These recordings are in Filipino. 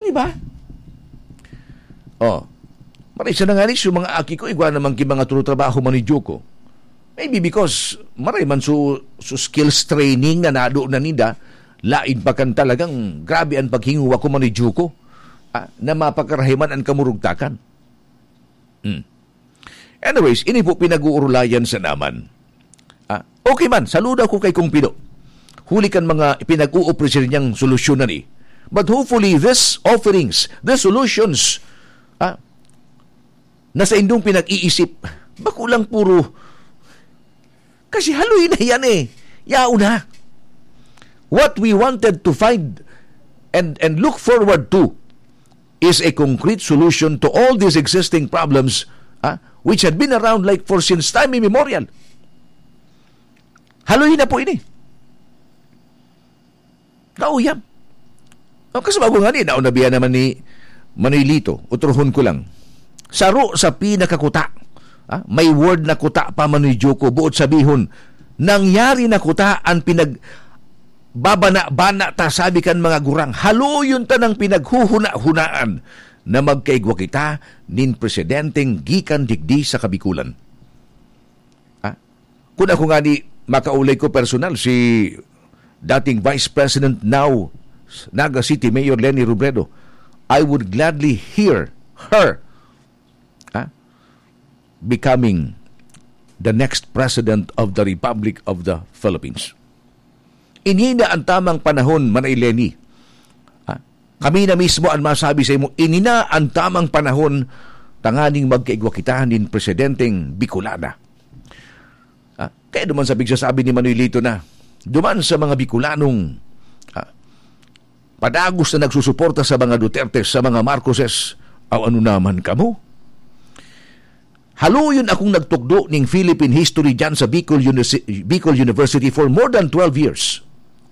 Di ba? Maray siya na nga rin, mga aki ko, igwa naman ki mga trabaho manidyo ko. Maybe because maray man so skills training na nado na nida, lain pa kan talagang grabe ang paghinguwa ko manidyo ko. Na mapakarahiman ang kamurugtakan. Anyways, ini po pinag-uurulayan sa naman. Okay man, saluda ko kay Kung Pino. Huli kan mga pinag-uupresir niyang solusyon na ni. But hopefully, these offerings, these solutions, nasa indong pinag-iisip, bako lang puro, kasi haloy na yan Yao na. What we wanted to find and look forward to is a concrete solution to all these existing problems which had been around like for since time immemorial. Haloy na po ini. Kauyam. Kasi bago nga naunabihan naman ni Manuelito, utrohon ko lang. Saro sa pinakakuta. May word na kuta pa Manudyo ko, buot sabihon, nangyari na kuta ang babana-bana ta sabi kan mga gurang. Haloyon ta ng pinaghuhuna-hunaan na magkaigwa kita nin presidenteng gikan digdi sa Kabikulan. Kung ako nga makaulay ko personal si dating Vice President now Naga City Mayor Leni Robredo, I would gladly hear her becoming the next President of the Republic of the Philippines. Inina ang tamang panahon, Manay Leni. Kami na mismo ang masabi sa imo, inina ang tamang panahon tanganing magkaigwa kita nin presidenteng Bicolana. Kaya duman sa bigsasabi ni Manuelito na, duman sa mga Bicolanong padagos na nagsusuporta sa mga Duterte, sa mga Marcoses, ano naman kamo? Haluyon akong nagtukdo ning Philippine history dyan sa Bicol University for more than 12 years.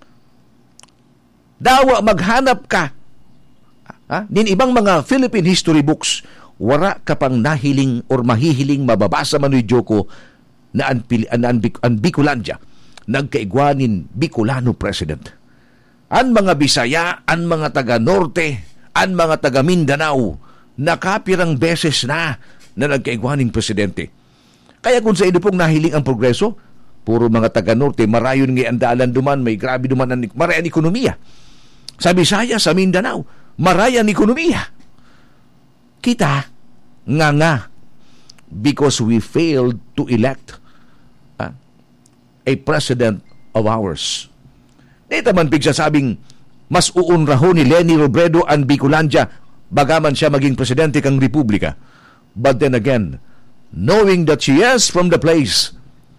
Dawa maghanap ka nin ibang mga Philippine history books, wara ka pang nahiling or mahihiling mababasa Manudyo ko na ang Bicolandia nagkaigwanin Bicolano President. Ang mga Bisaya, ang mga taga-Norte, ang mga taga-Mindanao, nakapirang beses na nagkaigwaning presidente. Kaya kung sa ino pong nahiling ang progreso, puro mga taga-Norte, marayon nga andalan duman, may grabe duman marayan ekonomiya. Sa Bisaya, sa Mindanao, marayan ekonomiya. Kita, nga, because we failed to elect a president of ours. Dito man pigsasabing mas uunrahon ni Leni Robredo ang Bicolandia bagaman siya maging presidente kang republika. But then again, knowing that she is from the place,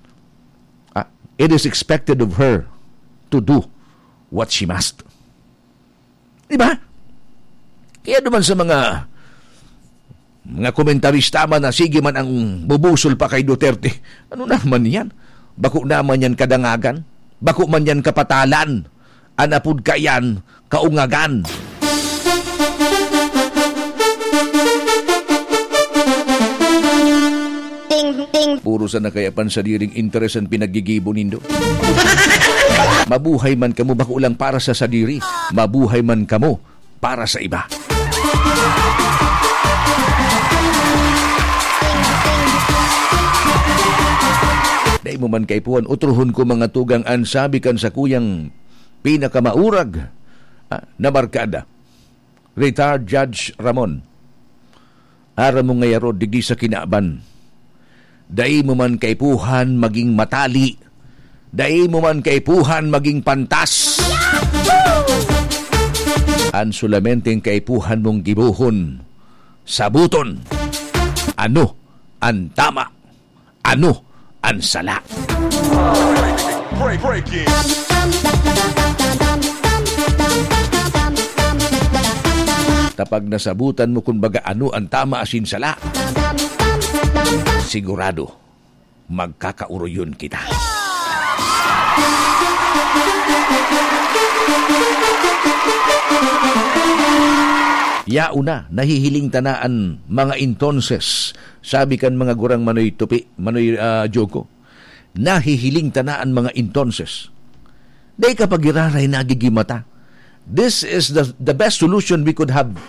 it is expected of her to do what she must. Diba? Kaya naman sa mga komentarista man na sige man ang bubusol pa kay Duterte, ano naman yan? Bako naman yan kadangagan? Bako man yan kapatalan, anapud kayan, kaungagan. Puro sa nakayapan sa diring interes ang pinagigibo nindo. Mabuhay man kamo bako lang para sa sadiri, mabuhay man kamo para sa iba. Dahil mo man kay puwan, utruhon ko mga tugang ansabi kan sa kuyang pinakamaurag na barkada. Retired Judge Ramon. Ara mo ngayaro digdi sa kinaaban. Dahil mo man kay puhan maging matali. Dahil mo man kay puhan maging pantas. An sulamenteng kay puhan mong gibuhon. Sabuton. Ano ang tama? Ano ang sala? Tapag nasabutan mo kung baga ano ang tama asin sala, sigurado magkakauroyon kita. Yauna, nahihiling tanaan mga intonses. Sabi kan mga gurang Manoy Joko, nahihiling tanaan mga intonses. Dahil kapag iraray nagigimata, this is the best solution we could have